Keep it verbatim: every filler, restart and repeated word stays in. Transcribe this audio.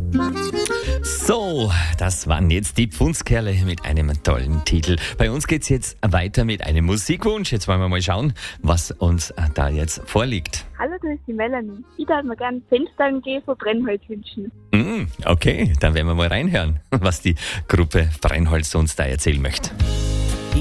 So, das waren jetzt die Pfundskerle mit einem tollen Titel. Bei uns geht's jetzt weiter mit einem Musikwunsch. Jetzt wollen wir mal schauen, was uns da jetzt vorliegt. Hallo, das ist die Melanie. Ich darf mir gerne Fenster gehen von Brennholz wünschen. Mm, okay, dann werden wir mal reinhören, was die Gruppe Brennholz uns da erzählen möchte.